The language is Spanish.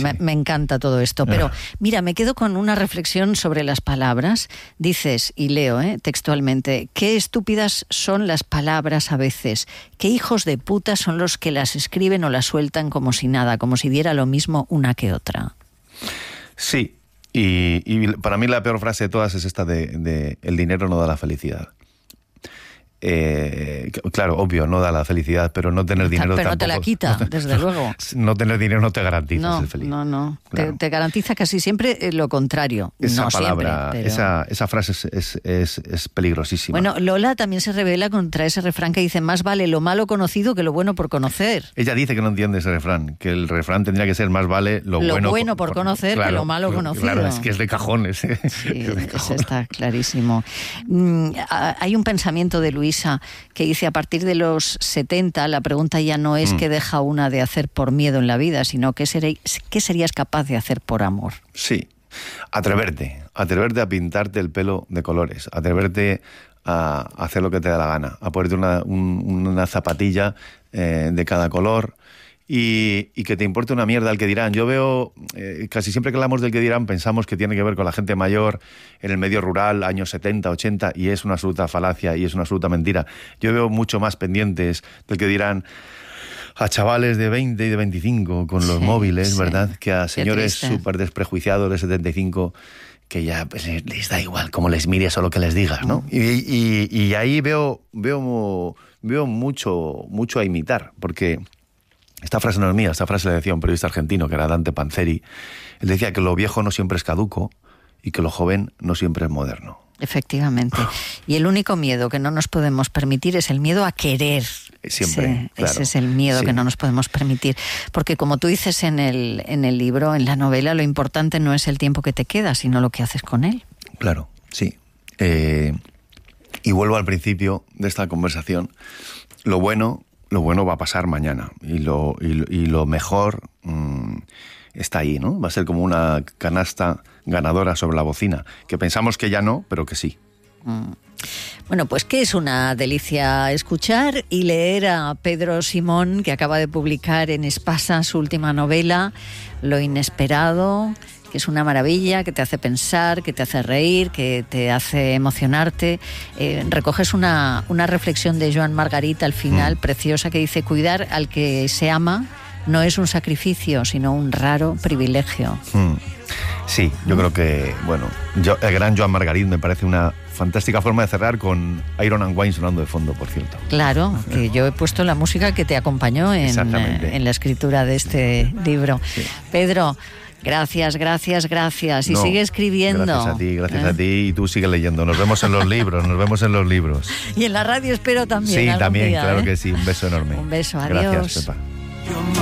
Me encanta todo esto. Pero mira, me quedo con una reflexión sobre las palabras. Dices, y leo textualmente, qué estúpidas son las palabras a veces, qué hijos de puta son los que las escriben o las sueltan como si nada, como si diera lo mismo una que otra. Sí, y para mí la peor frase de todas es esta de el dinero no da la felicidad. Claro, obvio, no da la felicidad, pero no tener dinero pero tampoco... no te la quita, desde luego. No tener dinero no te garantiza ser feliz. No. Claro. Te garantiza casi siempre lo contrario. Esa no palabra, siempre, pero... esa frase es peligrosísima. Bueno, Lola también se revela contra ese refrán que dice más vale lo malo conocido que lo bueno por conocer. Ella dice que no entiende ese refrán, que el refrán tendría que ser más vale lo bueno por conocer que lo malo conocido. Claro, es que es de cajones. Sí, eso está clarísimo. Hay un pensamiento de Luisa que dice, a partir de los 70, la pregunta ya no es qué deja una de hacer por miedo en la vida, sino qué serías capaz de hacer por amor. Sí, atreverte a pintarte el pelo de colores, atreverte a hacer lo que te da la gana, a ponerte una zapatilla de cada color y que te importe una mierda el que dirán. Yo veo, casi siempre que hablamos del que dirán, pensamos que tiene que ver con la gente mayor en el medio rural, años 70, 80, y es una absoluta falacia y es una absoluta mentira. Yo veo mucho más pendientes del que dirán a chavales de 20 y de 25 con los móviles, ¿verdad? Que a señores súper desprejuiciados de 75 que ya pues, les da igual cómo les mires o lo que les digas, ¿no? Y ahí veo mucho a imitar, porque... Esta frase no es mía, esta frase la decía un periodista argentino, que era Dante Panzeri. Él decía que lo viejo no siempre es caduco y que lo joven no siempre es moderno. Efectivamente. Y el único miedo que no nos podemos permitir es el miedo a querer. Siempre, claro. Ese es el miedo que no nos podemos permitir. Porque como tú dices en el libro, en la novela, lo importante no es el tiempo que te queda, sino lo que haces con él. Claro, sí. Y vuelvo al principio de esta conversación. Lo bueno va a pasar mañana y lo mejor está ahí, ¿no? Va a ser como una canasta ganadora sobre la bocina, que pensamos que ya no, pero que sí. Bueno, pues que es una delicia escuchar y leer a Pedro Simón, que acaba de publicar en Espasa su última novela, Lo inesperado, que es una maravilla, que te hace pensar, que te hace reír, que te hace emocionarte. Recoges una reflexión de Joan Margarit al final, preciosa, que dice: cuidar al que se ama no es un sacrificio, sino un raro privilegio. Sí, yo creo que, bueno, el gran Joan Margarit me parece una fantástica forma de cerrar, con Iron and Wine sonando de fondo, por cierto. Claro, que yo he puesto la música que te acompañó en la escritura de este libro. Sí. Pedro, gracias. Y sigue escribiendo. Gracias a ti, y tú sigue leyendo. Nos vemos en los libros. Y en la radio espero también. Sí, también, día, claro que sí. Un beso enorme. Un beso, adiós. Gracias, Pepa.